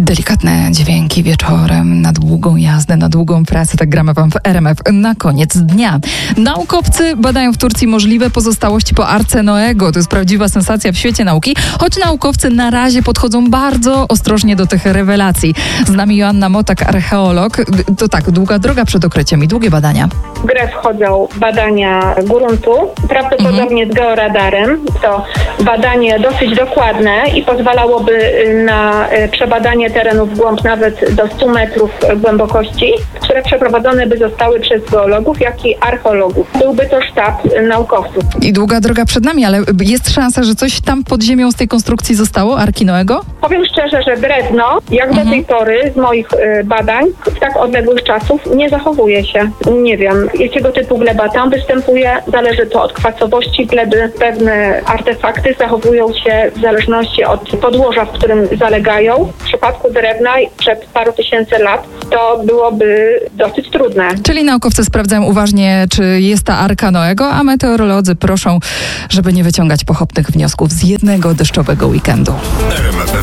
Delikatne dźwięki wieczorem na długą jazdę, na długą pracę. Tak gramy wam w RMF na koniec dnia. Naukowcy badają w Turcji możliwe pozostałości po Arce Noego. To jest prawdziwa sensacja w świecie nauki, choć naukowcy na razie podchodzą bardzo ostrożnie do tych rewelacji. Z nami Joanna Motak, archeolog. To tak, długa droga przed okryciem i długie badania. W grę wchodzą badania gruntu, prawdopodobnie z georadarem. To badanie dosyć dokładne i pozwalałoby na przebadanie terenu w głąb nawet do 100 metrów głębokości, które przeprowadzone by zostały przez geologów, jak i archeologów. Byłby to sztab naukowców. I długa droga przed nami, ale jest szansa, że coś tam pod ziemią z tej konstrukcji zostało, Arki Noego? Powiem szczerze, że drewno, jak do tej pory z moich badań, z tak odległych czasów, nie zachowuje się. Nie wiem, jakiego typu gleba tam występuje, zależy to od kwasowości gleby. Pewne artefakty zachowują się w zależności od podłoża, w którym zalegają. W przypadku drewna przed paru tysięcy lat to byłoby dosyć trudne. Czyli naukowcy sprawdzają uważnie, czy jest ta Arka Noego, a meteorolodzy proszą, żeby nie wyciągać pochopnych wniosków z jednego deszczowego weekendu.